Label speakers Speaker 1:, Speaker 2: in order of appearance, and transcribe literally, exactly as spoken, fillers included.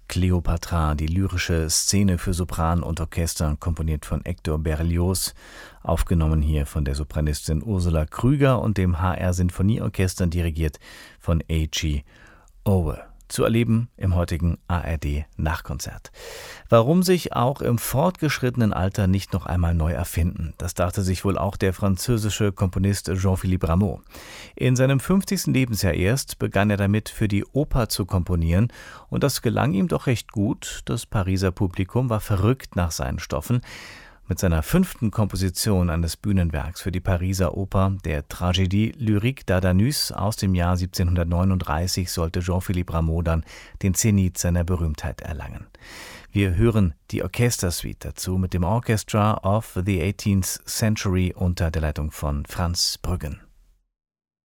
Speaker 1: Kleopatra, die lyrische Szene für Sopran und Orchester, komponiert von Hector Berlioz, aufgenommen hier von der Sopranistin Ursula Krüger und dem H R-Sinfonieorchester, dirigiert von A G Owe. Zu erleben im heutigen A R D-Nachkonzert. Warum sich auch im fortgeschrittenen Alter nicht noch einmal neu erfinden? Das dachte sich wohl auch der französische Komponist Jean-Philippe Rameau. In seinem fünfzigsten Lebensjahr erst begann er damit, für die Oper zu komponieren, und das gelang ihm doch recht gut. Das Pariser Publikum war verrückt nach seinen Stoffen. Mit seiner fünften Komposition eines Bühnenwerks für die Pariser Oper, der Tragédie lyrique d'Ardanus aus dem Jahr siebzehnhundertneununddreißig, sollte Jean-Philippe Rameau dann den Zenit seiner Berühmtheit erlangen. Wir hören die Orchestersuite dazu mit dem Orchestra of the eighteenth Century unter der Leitung von Franz Brüggen.